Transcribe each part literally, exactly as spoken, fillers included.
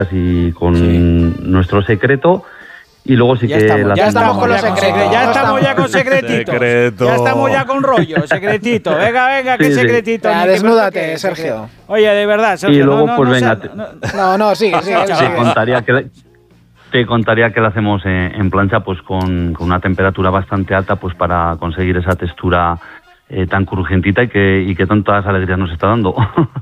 y con sí. nuestro secreto. Y luego sí ya que... Estamos, ya estamos con los secretos, ya estamos ya con secretitos. Secreto. Ya estamos ya con rollo, secretito. Venga, venga, qué sí, secretito. Sí. Ya, desnúdate, Sergio. Oye, de verdad, Sergio. Y luego, no, no, pues no, venga... Sea, no, no, no, sigue, sigue. Te sigue. contaría que... Te contaría que lo hacemos en, en plancha pues con, con una temperatura bastante alta pues para conseguir esa textura eh, tan crujientita y que, y que tantas alegrías nos está dando.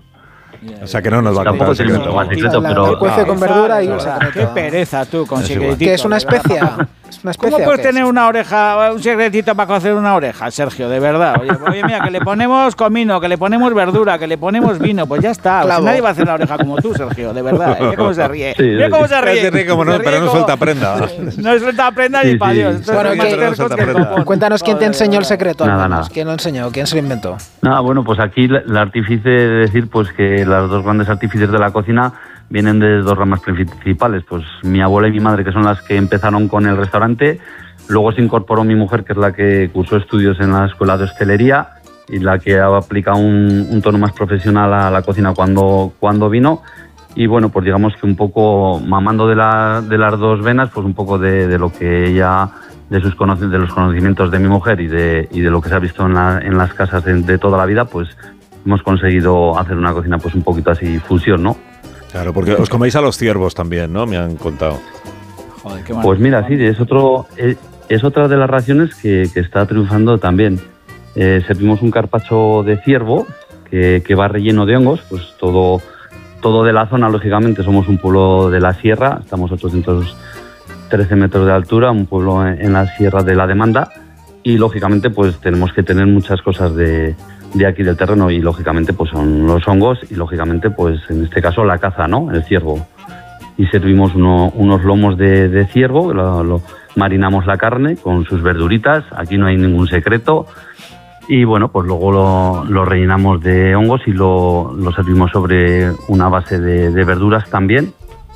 O sea que no nos va a contar el secreto. Más secreto, pero... El cuece con verdura y un secreto. Qué pereza tú con secretito. ¿Qué es una especia? ¿Es una especia? ¿Cómo puedes tener una oreja, un secretito para cocer una oreja, Sergio? De verdad. Oye, oye, mira, que le ponemos comino, que le ponemos verdura, que le ponemos vino, pues ya está. O sea, nadie va a hacer la oreja como tú, Sergio, de verdad. Mira cómo se ríe. Sí, mira cómo se ríe. Se ríe como no, se ríe pero no como... suelta prenda. No suelta prenda ni sí, para sí. Dios. Bueno, que, que, cuéntanos quién te enseñó el secreto. Nada, nada. ¿Quién lo enseñó? ¿Quién se lo inventó? Nada, bueno, pues aquí la, la artífice de decir pues que las dos grandes artífices de la cocina vienen de dos ramas principales. Pues mi abuela y mi madre, que son las que empezaron con el restaurante. Luego se incorporó mi mujer, que es la que cursó estudios en la escuela de hostelería y la que aplica un, un tono más profesional a la cocina cuando, cuando vino. Y bueno, pues digamos que un poco mamando de, la, de las dos venas, pues un poco de, de lo que ella, de sus conoc- de los conocimientos de mi mujer y de, y de lo que se ha visto en, la, en las casas de, de toda la vida, pues hemos conseguido hacer una cocina pues un poquito así fusión, ¿no? Claro, porque os coméis a los ciervos también, ¿no? Me han contado. Joder, qué pues mira, sí, es otro... Es, Es otra de las raciones que, que está triunfando también. Eh, servimos un carpaccio de ciervo que, que va relleno de hongos, pues todo, todo de la zona, lógicamente, somos un pueblo de la sierra, estamos a ochocientos trece metros de altura, un pueblo en, en la sierra de la Demanda, y lógicamente pues tenemos que tener muchas cosas de, de aquí del terreno, y lógicamente pues son los hongos, y lógicamente pues en este caso la caza, ¿no? El ciervo. Y servimos uno, unos lomos de, de ciervo, lo, lo, marinamos la carne con sus verduritas, aquí no hay ningún secreto, y bueno, pues luego lo, lo rellenamos de hongos y lo, lo servimos sobre una base de, de verduras también,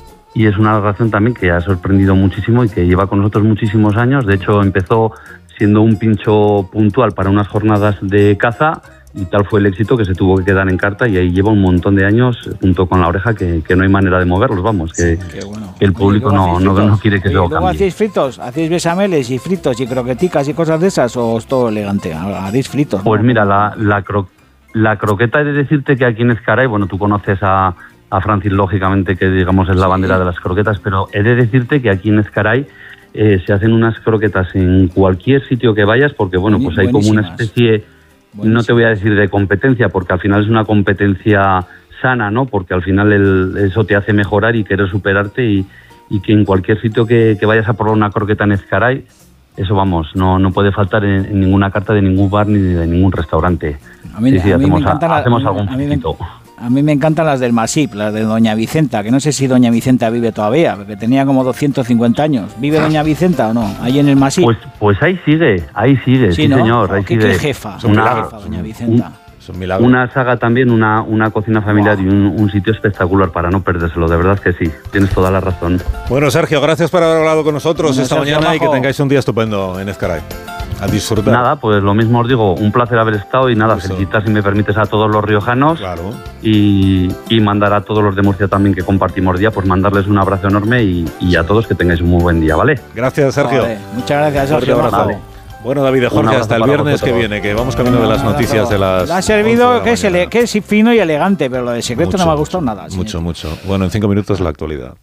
y es una ración también que ha sorprendido muchísimo y que lleva con nosotros muchísimos años. De hecho empezó siendo un pincho puntual para unas jornadas de caza, y tal fue el éxito que se tuvo que quedar en carta, y ahí lleva un montón de años junto con la oreja que, que no hay manera de moverlos, vamos, que, sí, bueno. que el público Oye, no, no, no quiere que se lo cambie. ¿Luego hacéis fritos? ¿Hacéis besameles y fritos y croqueticas y cosas de esas, o es todo elegante? ¿Haréis fritos? Pues ¿no? Mira, la, la, cro, la croqueta, he de decirte que aquí en Ezcaray, bueno, tú conoces a, a Francis, lógicamente, que digamos es la sí. bandera de las croquetas, pero he de decirte que aquí en Ezcaray eh, se hacen unas croquetas en cualquier sitio que vayas, porque bueno, pues hay como una especie... Buenísimo. No te voy a decir de competencia, porque al final es una competencia sana, ¿no? Porque al final el, eso te hace mejorar y querer superarte, y, y que en cualquier sitio que, que vayas a probar una croqueta en Ezcaray, eso vamos, no, no puede faltar en, en ninguna carta de ningún bar ni de ningún restaurante. A mí, sí, sí, a mí hacemos, me encanta a, la, hacemos a algún mí, poquito. A mí me encantan las del Masip, las de Doña Vicenta, que no sé si Doña Vicenta vive todavía, porque tenía como doscientos cincuenta años. ¿Vive Doña Vicenta o no? Ahí en el Masip. Pues, pues ahí sigue, ahí sigue, sí, sí ¿no? señor. Ahí ¿Qué, sigue. qué jefa? Una, jefa, Doña Vicenta. Un, una saga también, una, una cocina familiar wow. y un, un sitio espectacular para no perdérselo, de verdad que sí, tienes toda la razón. Bueno, Sergio, gracias por haber hablado con nosotros bueno, esta Sergio, mañana bajo. Y que tengáis un día estupendo en Ezcaray. A disfrutar. Nada, pues lo mismo os digo, un placer haber estado, y nada, Eso. felicitar, si me permites, a todos los riojanos, claro. y, y mandar a todos los de Murcia también que compartimos día, pues mandarles un abrazo enorme, y, y a todos que tengáis un muy buen día, ¿vale? Gracias, Sergio. Vale. Muchas gracias, Sergio. Vale. Bueno, David de Jorge, hasta el viernes que viene, que vamos camino de las noticias de las... Ha servido que es, ele- que es fino y elegante, pero lo de secreto mucho, no me ha gustado nada. Mucho, señor. mucho. Bueno, en cinco minutos la actualidad.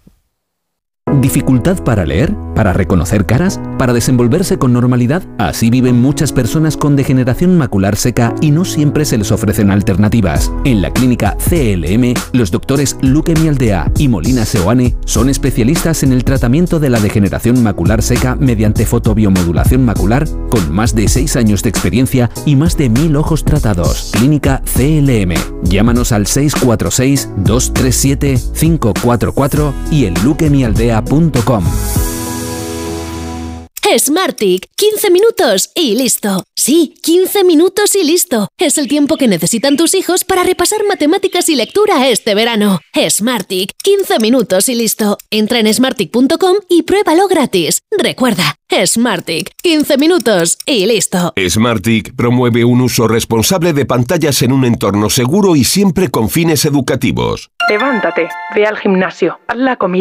¿Dificultad para leer? ¿Para reconocer caras? ¿Para desenvolverse con normalidad? Así viven muchas personas con degeneración macular seca y no siempre se les ofrecen alternativas. En la clínica C L M, los doctores Luque Mialdea y Molina Seoane son especialistas en el tratamiento de la degeneración macular seca mediante fotobiomodulación macular, con más de seis años de experiencia y más de mil ojos tratados. Clínica C L M. Llámanos al seis cuatro seis, dos tres siete, cinco cuatro cuatro y en luque mialdea punto com. Smartick, quince minutos y listo. Sí, quince minutos y listo. Es el tiempo que necesitan tus hijos para repasar matemáticas y lectura este verano. Smartick, quince minutos y listo. Entra en smartick punto com y pruébalo gratis. Recuerda, Smartick, quince minutos y listo. Smartick promueve un uso responsable de pantallas en un entorno seguro y siempre con fines educativos. Levántate, ve al gimnasio, haz la comida.